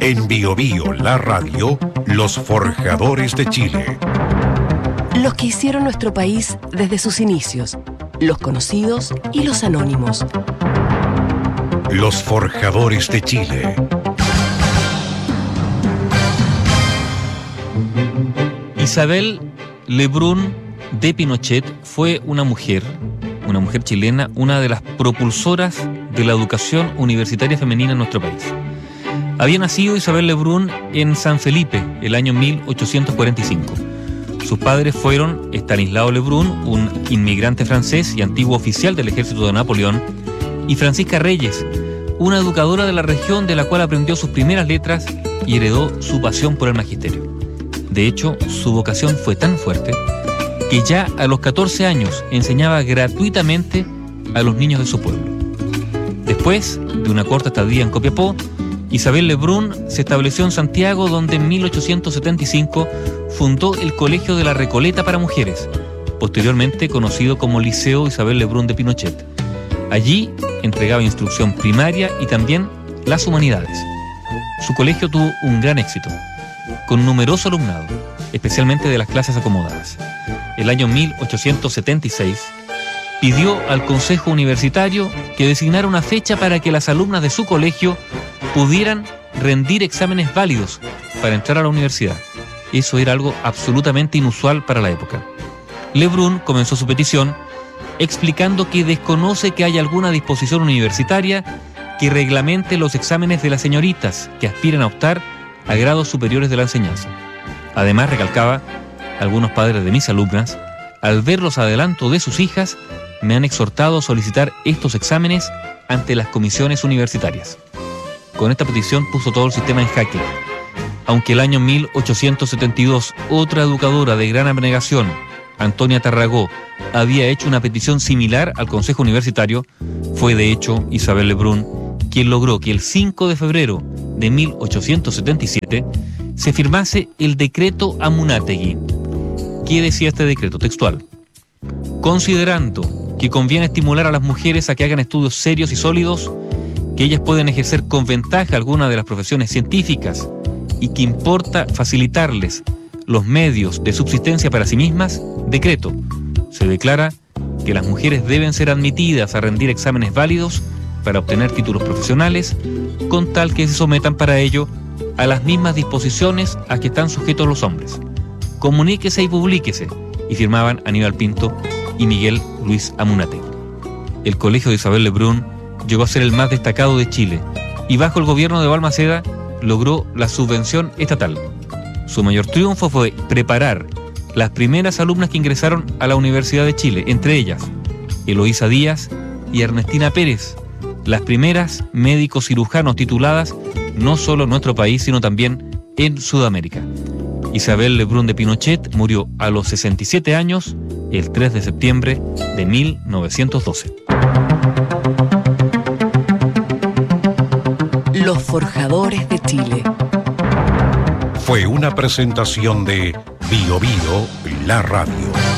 En Bio Bio, la radio, los forjadores de Chile. Los que hicieron nuestro país desde sus inicios, los conocidos y los anónimos. Los forjadores de Chile. Isabel Lebrun de Pinochet fue una mujer chilena, una de las propulsoras de la educación universitaria femenina en nuestro país. Había nacido Isabel Lebrun en San Felipe, el año 1845. Sus padres fueron Estanislao Lebrun, un inmigrante francés y antiguo oficial del ejército de Napoleón, y Francisca Reyes, una educadora de la región de la cual aprendió sus primeras letras y heredó su pasión por el magisterio. De hecho, su vocación fue tan fuerte que ya a los 14 años enseñaba gratuitamente a los niños de su pueblo. Después de una corta estadía en Copiapó, Isabel Lebrun se estableció en Santiago, donde en 1875 fundó el Colegio de la Recoleta para Mujeres, posteriormente conocido como Liceo Isabel Lebrun de Pinochet. Allí entregaba instrucción primaria y también las humanidades. Su colegio tuvo un gran éxito, con numeroso alumnado, especialmente de las clases acomodadas. El año 1876 pidió al Consejo Universitario que designara una fecha para que las alumnas de su colegio pudieran rendir exámenes válidos para entrar a la universidad. Eso era algo absolutamente inusual para la época. Lebrun comenzó su petición explicando que desconoce que haya alguna disposición universitaria que reglamente los exámenes de las señoritas que aspiran a optar a grados superiores de la enseñanza. Además, recalcaba, algunos padres de mis alumnas, al ver los adelantos de sus hijas, me han exhortado a solicitar estos exámenes ante las comisiones universitarias. Con esta petición puso todo el sistema en jaque. Aunque el año 1872 otra educadora de gran abnegación, Antonia Tarragó, había hecho una petición similar al Consejo Universitario, fue de hecho Isabel Lebrun quien logró que el 5 de febrero de 1877 se firmase el decreto Amunátegui. ¿Qué decía este decreto? Textual: considerando que conviene estimular a las mujeres a que hagan estudios serios y sólidos, que ellas pueden ejercer con ventaja alguna de las profesiones científicas y que importa facilitarles los medios de subsistencia para sí mismas, decreto: se declara que las mujeres deben ser admitidas a rendir exámenes válidos para obtener títulos profesionales, con tal que se sometan para ello a las mismas disposiciones a que están sujetos los hombres. Comuníquese y publíquese. Y firmaban Aníbal Pinto y Miguel Luis Amunátegui. El colegio de Isabel Lebrun llegó a ser el más destacado de Chile y bajo el gobierno de Balmaceda logró la subvención estatal. Su mayor triunfo fue preparar las primeras alumnas que ingresaron a la Universidad de Chile, entre ellas Eloísa Díaz y Ernestina Pérez, las primeras médicos cirujanos tituladas no solo en nuestro país, sino también en Sudamérica. Isabel Lebrun de Pinochet murió a los 67 años el 3 de septiembre de 1912. Los forjadores de Chile. Fue una presentación de Bio Bio, la radio.